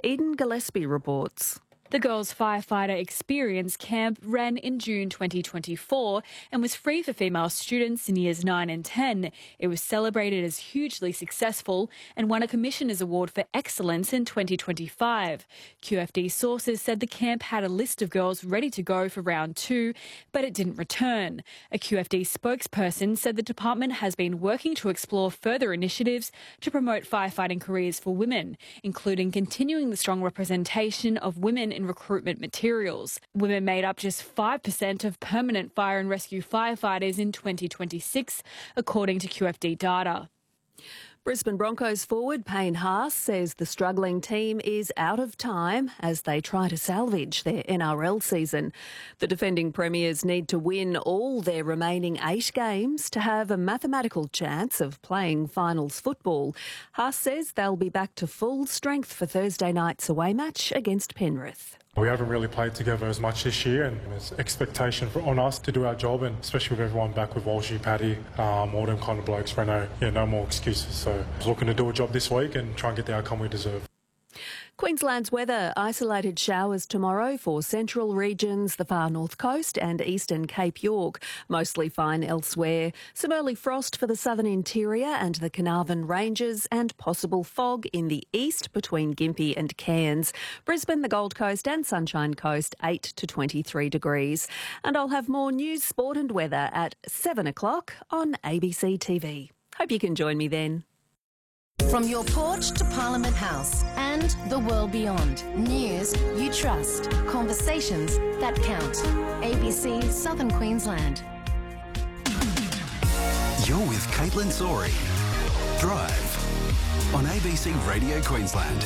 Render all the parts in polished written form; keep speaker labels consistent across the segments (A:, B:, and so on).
A: Eden Gillespie reports.
B: The Girls Firefighter Experience Camp ran in June 2024 and was free for female students in years 9 and 10. It was celebrated as hugely successful and won a Commissioner's Award for Excellence in 2025. QFD sources said the camp had a list of girls ready to go for round 2, but it didn't return. A QFD spokesperson said the department has been working to explore further initiatives to promote firefighting careers for women, including continuing the strong representation of women in recruitment materials. Women made up just 5% of permanent fire and rescue firefighters in 2026, according to QFD data.
A: Brisbane Broncos forward Payne Haas says the struggling team is out of time as they try to salvage their NRL season. The defending premiers need to win all their remaining 8 games to have a mathematical chance of playing finals football. Haas says they'll be back to full strength for Thursday night's away match against Penrith.
C: We haven't really played together as much this year, and there's expectation on us to do our job, and especially with everyone back with Walshy, Paddy, all them kind of blokes, Renault, no more excuses. So I was looking to do a job this week and try and get the outcome we deserve.
A: Queensland's weather: isolated showers tomorrow for central regions, the far north coast and eastern Cape York. Mostly fine elsewhere. Some early frost for the southern interior and the Carnarvon Ranges, and possible fog in the east between Gympie and Cairns. Brisbane, the Gold Coast and Sunshine Coast, 8 to 23 degrees. And I'll have more news, sport and weather at 7 o'clock on ABC TV. Hope you can join me then.
D: From your porch to Parliament House and the world beyond. News you trust. Conversations that count. ABC Southern Queensland.
E: You're with Caitlin Sori. Drive on ABC Radio Queensland.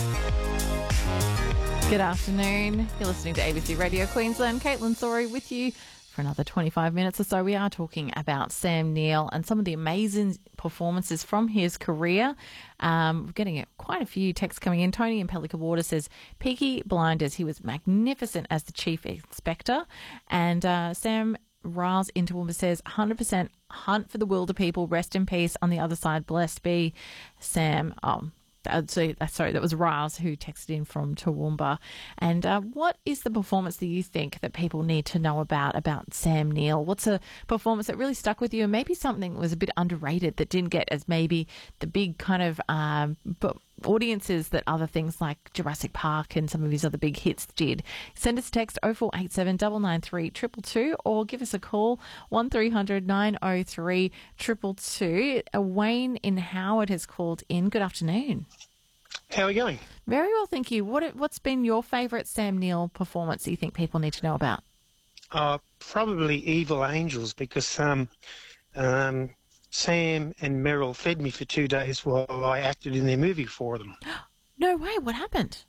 F: Good afternoon. You're listening to ABC Radio Queensland. Caitlin Sori with you for another 25 minutes or so. We are talking about Sam Neill and some of the amazing performances from his career. We're getting quite a few texts coming in. Tony in Pelican Water says, Peaky Blinders, he was magnificent as the chief inspector. And Sam Riles in Toowoomba says, 100% hunt for the Wilder people. Rest in peace. On the other side, blessed be Sam. Sorry, that was Riles who texted in from Toowoomba. And what is the performance that you think that people need to know about Sam Neill? What's a performance that really stuck with you, and maybe something that was a bit underrated that didn't get as maybe the big kind of audiences that other things like Jurassic Park and some of his other big hits did? Send us a text 0487 993 222 or give us a call 1300 903 222. Wayne in Howard has called in. Good afternoon.
G: How are we going?
F: Very well, thank you. What's been your favourite Sam Neill performance that you think people need to know about?
G: Probably Evil Angels, because Sam and Meryl fed me for 2 days while I acted in their movie for them.
F: No way, what happened?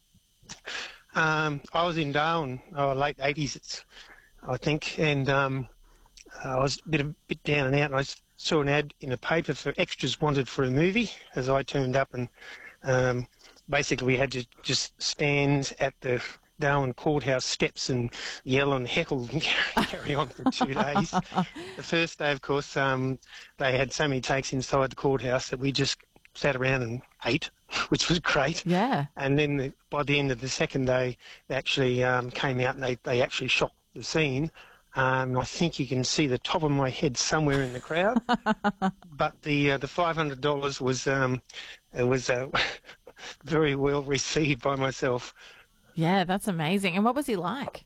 G: I was in Darwin, late 80s, I think, and I was a bit down and out, and I saw an ad in a paper for extras wanted for a movie as I turned up, and basically we had to just stand at the Darwin courthouse steps and yell and heckle and carry on for 2 days. The first day, of course, they had so many takes inside the courthouse that we just sat around and ate, which was great.
F: Yeah.
G: And then by the end of the second day, they actually came out and they actually shot the scene. I think you can see the top of my head somewhere in the crowd. But the $500 was very well received by myself.
F: Yeah, that's amazing. And what was he like?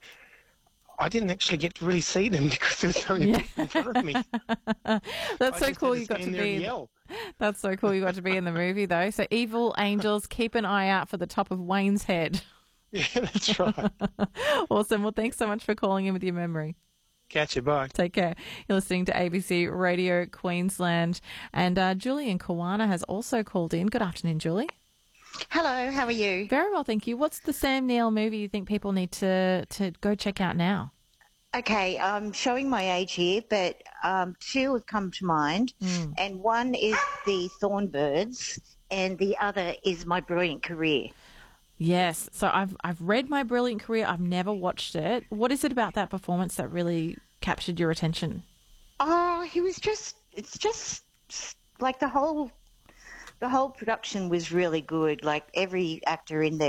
G: I didn't actually get to really see them because there was so many people in front of me.
F: That's so cool you got to be. That's so cool you got to be in the movie though. So Evil Angels, keep an eye out for the top of Wayne's head.
G: Yeah, that's right.
F: Awesome. Well, thanks so much for calling in with your memory.
G: Catch you. Bye.
F: Take care. You're listening to ABC Radio Queensland. And Julie in Kawana has also called in. Good afternoon, Julie.
H: Hello, how are you?
F: Very well, thank you. What's the Sam Neill movie you think people need to go check out now?
H: Okay, I'm showing my age here, but 2 have come to mind, and one is The Thornbirds, and the other is My Brilliant Career.
F: Yes, so I've read My Brilliant Career. I've never watched it. What is it about that performance that really captured your attention?
H: Oh, it's just like the whole production was really good. Like every actor in there